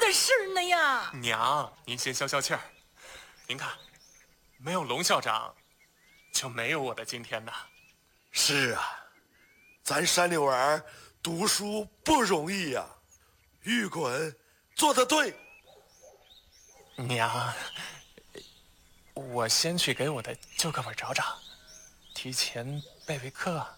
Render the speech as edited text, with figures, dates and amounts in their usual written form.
的事呢呀？ 娘，您先消消气儿。您看，没有龙校长，就没有我的今天呐。 是啊，咱山里娃读书不容易呀。玉滚做得对。 娘，我先去给我的旧课本找找，提前备备课。